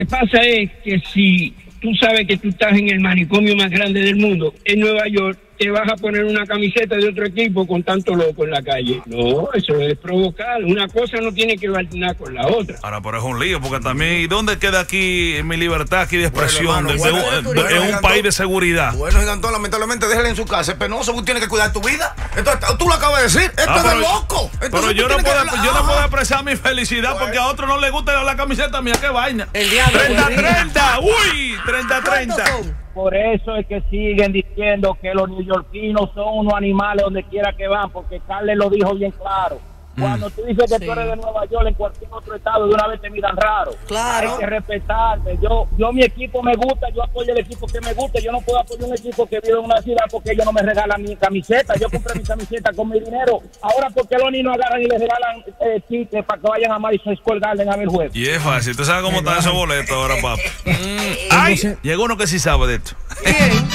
Lo que pasa es que si tú sabes que tú estás en el manicomio más grande del mundo, en Nueva York, te vas a poner una camiseta de otro equipo con tanto loco en la calle. No, eso es provocar. Una cosa no tiene que ver nada con la otra. Ahora, pero es un lío, porque también, ¿y dónde queda aquí mi libertad aquí de expresión en un país de seguridad? Bueno, Gigantón, lamentablemente déjale en su casa. Es penoso, tú tienes que cuidar tu vida. Entonces, tú lo acabas de decir. Esto es de loco. Entonces, pero yo no puedo expresar mi felicidad porque a otro no le gusta la camiseta mía. ¡Qué vaina! El diablo. 30-30. ¡Uy! 30-30. Por eso es que siguen diciendo que los neoyorquinos son unos animales donde quiera que van, porque Carles lo dijo bien claro. Cuando tú dices que tú eres de Nueva York, en cualquier otro estado, de una vez te miran raro. Claro. Hay que respetarte. Yo mi equipo me gusta, yo apoyo el equipo que me gusta. Yo no puedo apoyar un equipo que vive en una ciudad porque ellos no me regalan mi camiseta. Yo compré mi camiseta con mi dinero. Ahora, ¿por qué los niños agarran y les regalan tickets para que vayan a Madison Square Garden a ver el juego? Y es fácil. ¿Tú sabes cómo están esos boletos ahora, papá? ¡Ay! Llegó uno que sí sabe de esto.